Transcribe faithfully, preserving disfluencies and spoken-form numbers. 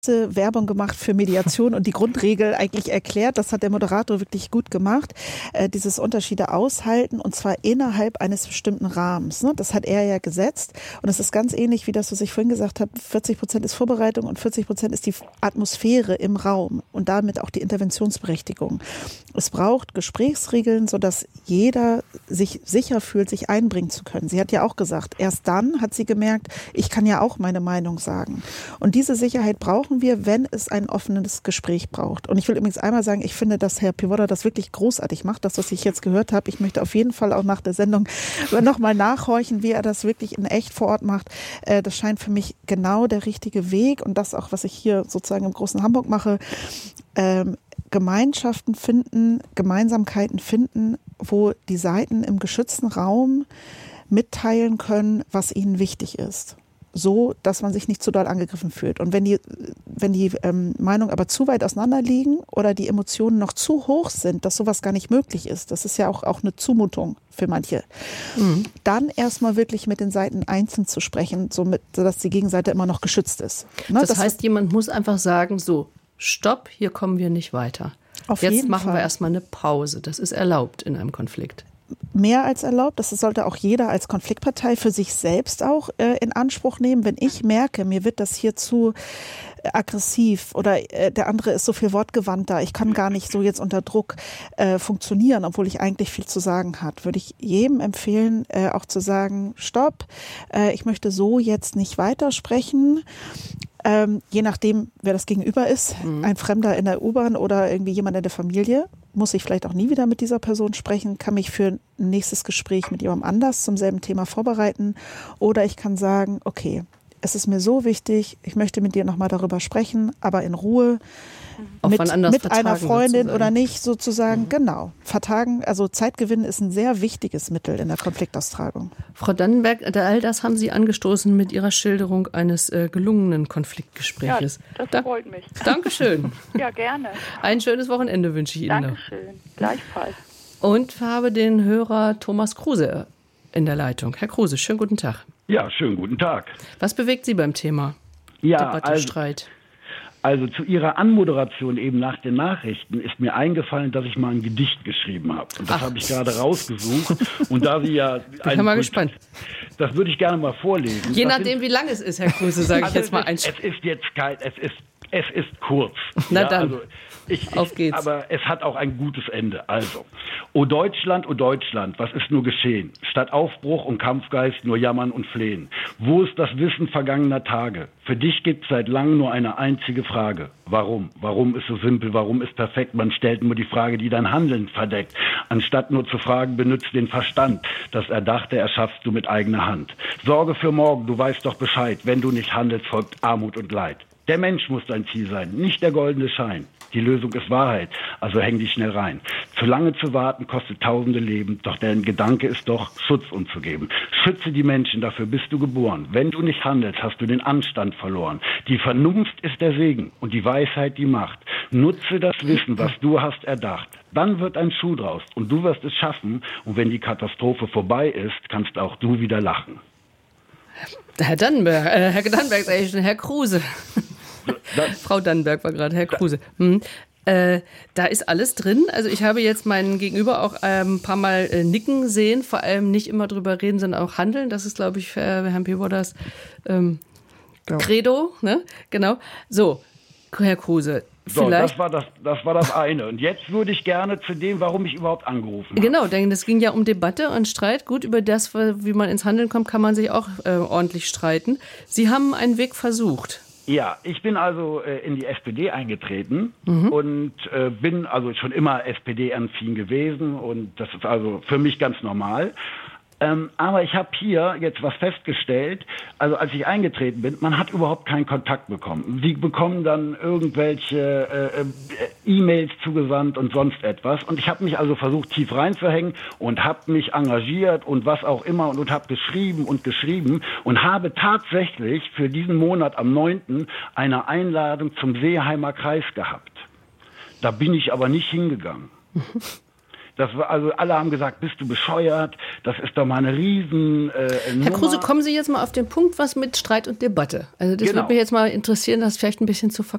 Werbung gemacht für Mediation und die Grundregel eigentlich erklärt. Das hat der Moderator wirklich gut gemacht. Äh, dieses Unterschiede aushalten und zwar innerhalb eines bestimmten Rahmens. Ne? Das hat er ja gesetzt und es ist ganz ähnlich wie das, was ich vorhin gesagt habe. vierzig Prozent ist Vorbereitung und vierzig Prozent ist die Atmosphäre im Raum und damit auch die Interventionsberechtigung. Es braucht Gesprächsregeln, sodass jeder sich sicher fühlt, sich einbringen zu können. Sie hat ja auch gesagt, erst dann hat sie gemerkt, ich kann ja auch meine Meinung sagen. Und diese Sicherheit brauchen wir, wenn es ein offenes Gespräch braucht. Und ich will übrigens einmal sagen, ich finde, dass Herr Pivoda das wirklich großartig macht, das, was ich jetzt gehört habe. Ich möchte auf jeden Fall auch nach der Sendung nochmal nachhorchen, wie er das wirklich in echt vor Ort macht. Das scheint für mich genau der richtige Weg und das auch, was ich hier sozusagen im großen Hamburg mache. Ähm, Gemeinschaften finden, Gemeinsamkeiten finden, wo die Seiten im geschützten Raum mitteilen können, was ihnen wichtig ist. So, dass man sich nicht zu doll angegriffen fühlt. Und wenn die, wenn die ähm, Meinungen aber zu weit auseinander liegen oder die Emotionen noch zu hoch sind, dass sowas gar nicht möglich ist, das ist ja auch, auch eine Zumutung für manche, mhm. dann erstmal wirklich mit den Seiten einzeln zu sprechen, somit, sodass die Gegenseite immer noch geschützt ist. Ne? Das, das heißt, jemand muss einfach sagen, so, stopp, hier kommen wir nicht weiter. Auf Jetzt jeden machen Fall. wir erstmal eine Pause. Das ist erlaubt in einem Konflikt. Mehr als erlaubt. Das sollte auch jeder als Konfliktpartei für sich selbst auch äh, in Anspruch nehmen. Wenn ich merke, mir wird das hier zu äh, aggressiv oder äh, der andere ist so viel wortgewandter, ich kann gar nicht so jetzt unter Druck äh, funktionieren, obwohl ich eigentlich viel zu sagen hat, würde ich jedem empfehlen, äh, auch zu sagen, stopp, äh, ich möchte so jetzt nicht weitersprechen. Ähm, je nachdem, wer das Gegenüber ist, mhm. ein Fremder in der U-Bahn oder irgendwie jemand in der Familie, muss ich vielleicht auch nie wieder mit dieser Person sprechen, kann mich für ein nächstes Gespräch mit jemandem anders zum selben Thema vorbereiten oder ich kann sagen, okay, es ist mir so wichtig, ich möchte mit dir nochmal darüber sprechen, aber in Ruhe, Auch mit, mit vertagen, einer Freundin sozusagen. oder nicht sozusagen, Mhm. genau. Vertagen, also Zeitgewinn ist ein sehr wichtiges Mittel in der Konfliktaustragung. Frau Dannenberg, all das haben Sie angestoßen mit Ihrer Schilderung eines äh, gelungenen Konfliktgespräches. Ja, das da- freut mich. Dankeschön. Ja, gerne. Ein schönes Wochenende wünsche ich Ihnen noch. Dankeschön. Gleichfalls. Und habe den Hörer Thomas Kruse in der Leitung. Herr Kruse, schönen guten Tag. Ja, schönen guten Tag. Was bewegt Sie beim Thema Ja, Debatte, also, Streit? also zu Ihrer Anmoderation eben nach den Nachrichten ist mir eingefallen, dass ich mal ein Gedicht geschrieben habe. Und das Ach. habe ich gerade rausgesucht. Und da Sie ja... Bin ich mal gespannt. Das würde ich gerne mal vorlesen. Je das nachdem, sind, wie lang es ist, Herr Kruse, sage ich also jetzt mal es ein. ist, es ist jetzt kein... Es ist, es ist kurz. Na ja, dann, also ich, auf ich, geht's. Aber es hat auch ein gutes Ende. Also, O Deutschland, O Deutschland, was ist nur geschehen? Statt Aufbruch und Kampfgeist nur Jammern und Flehen. Wo ist das Wissen vergangener Tage? Für dich gibt's seit langem nur eine einzige Frage. Warum? Warum ist so simpel? Warum ist perfekt? Man stellt nur die Frage, die dein Handeln verdeckt. Anstatt nur zu fragen, benutzt den Verstand. Das Erdachte erschaffst du mit eigener Hand. Sorge für morgen, du weißt doch Bescheid. Wenn du nicht handelst, folgt Armut und Leid. Der Mensch muss dein Ziel sein, nicht der goldene Schein. Die Lösung ist Wahrheit, also häng dich schnell rein. Zu lange zu warten kostet tausende Leben, doch dein Gedanke ist doch, Schutz umzugeben. Schütze die Menschen, dafür bist du geboren. Wenn du nicht handelst, hast du den Anstand verloren. Die Vernunft ist der Segen und die Weisheit die Macht. Nutze das Wissen, was du hast erdacht. Dann wird ein Schuh draus und du wirst es schaffen. Und wenn die Katastrophe vorbei ist, kannst auch du wieder lachen. Herr Dannenberg, äh, Herr Dannenberg, sag ich schon, Herr Kruse. Das, Frau Dannenberg war gerade, Herr Kruse. Hm. Äh, da ist alles drin. Also ich habe jetzt meinen Gegenüber auch ähm, ein paar Mal äh, nicken sehen, vor allem nicht immer drüber reden, sondern auch handeln. Das ist, glaube ich, für äh, Herrn Pivodas ähm, Ja. Credo. Ne? Genau. So, Herr Kruse, so, vielleicht... das war das, das war das eine. Und jetzt würde ich gerne zu dem, warum ich überhaupt angerufen habe. Genau, denn es ging ja um Debatte und Streit. Gut, über das, wie man ins Handeln kommt, kann man sich auch äh, ordentlich streiten. Sie haben einen Weg versucht. Ja, ich bin also äh, in die S P D eingetreten mhm. und äh, bin also schon immer S P D-affin gewesen und das ist also für mich ganz normal. Ähm, aber ich habe hier jetzt was festgestellt, also als ich eingetreten bin, man hat überhaupt keinen Kontakt bekommen. Sie bekommen dann irgendwelche äh, äh, E-Mails zugesandt und sonst etwas. Und ich habe mich also versucht, tief reinzuhängen und habe mich engagiert und was auch immer und, und habe geschrieben und geschrieben und habe tatsächlich für diesen Monat am neunten eine Einladung zum Seeheimer Kreis gehabt. Da bin ich aber nicht hingegangen. Das war, also alle haben gesagt, bist du bescheuert? Das ist doch mal eine riesen äh, Nummer. Herr Kruse, kommen Sie jetzt mal auf den Punkt, was mit Streit und Debatte. Also das Genau. würde mich jetzt mal interessieren, das vielleicht ein bisschen zu verkaufen.